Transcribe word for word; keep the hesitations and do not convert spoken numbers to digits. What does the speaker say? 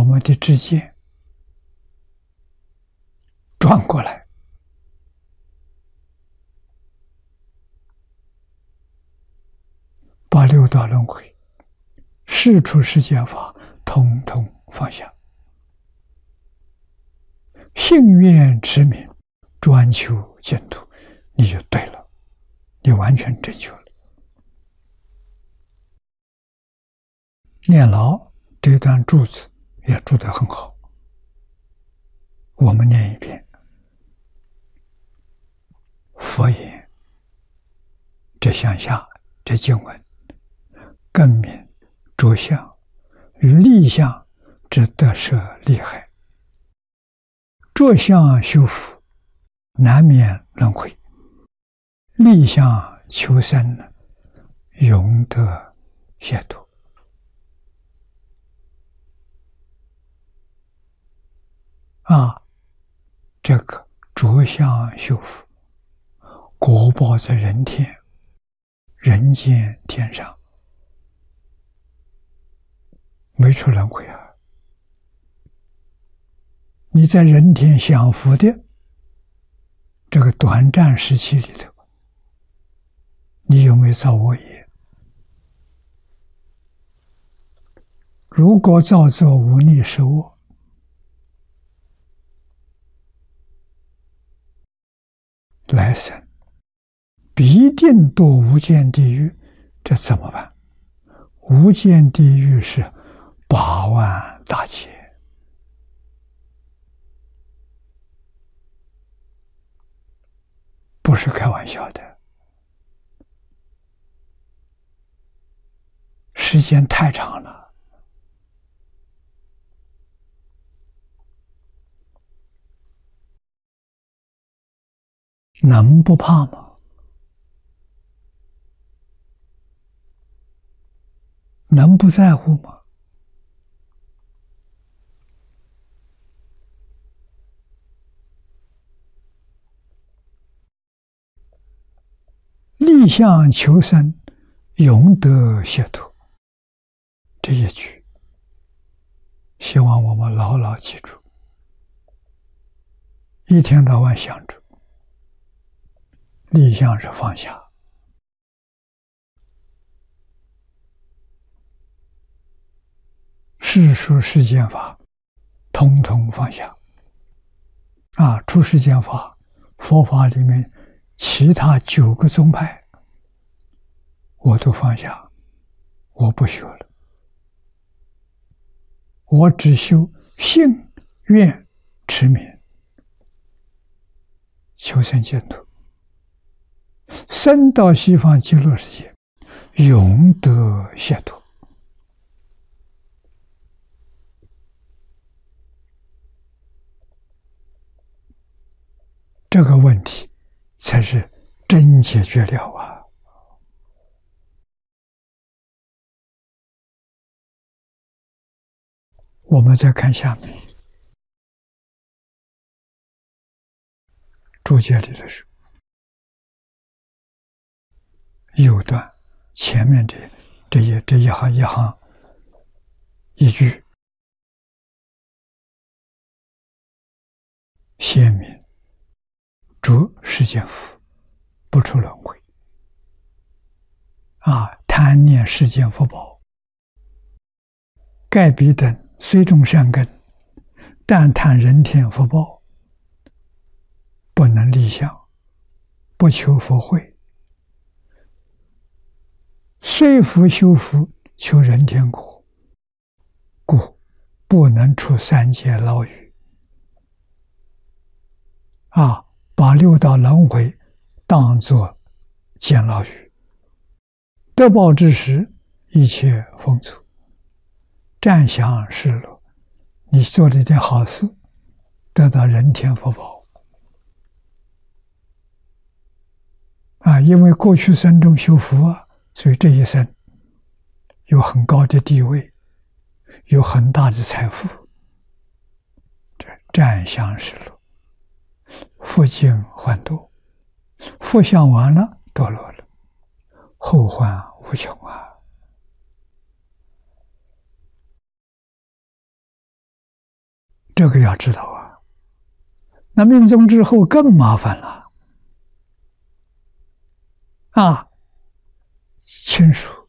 们的指尖转过来，把六道轮回、世出世间法统统放下，信愿持名，专求净土，你就对了，你完全正确了。念老这段注子也注得很好，我们念一遍。佛言：这向下这经文，更名着相与立相之得舍利害。着相修福，难免轮回；立相求生，永得解脱。啊，这个着相修福，果报在人天、人间天上，没出轮回啊！你在人天享福的这个短暂时期里头，你有没有造恶业？如果造作无逆十恶，来生必定堕无间地狱，这怎么办？无间地狱是八万大劫，不是开玩笑的，时间太长了。能不怕吗？能不在乎吗？立相求生，永得解脱。这一句，希望我们牢牢记住，一天到晚想着。立相是放下，世出世间法统统放下。啊，出世间法，佛法里面其他九个宗派我都放下，我不学了，我只修信愿持名，求生净土，生到西方极乐世界，永得解脱。这个问题才是真解决了啊！我们再看下面注解里的是右段前面这这一这一行一行一句，先明着世间福，不出轮回。啊，贪念世间福报，盖彼等虽种善根，但贪人天福报，不能立相，不求佛慧。虽福修福，求人天果，故不能出三界牢狱。啊，把六道轮回当作监牢狱，得报之时，一切丰足，暂享世乐。你做了一点好事，得到人天福报。啊，因为过去生中修福啊，所以这一生有很高的地位，有很大的财富，这暂享世乐。福尽还多，福享完了，堕落了，后患无穷啊！ 这个要知道啊。那命终之后更麻烦了啊，亲属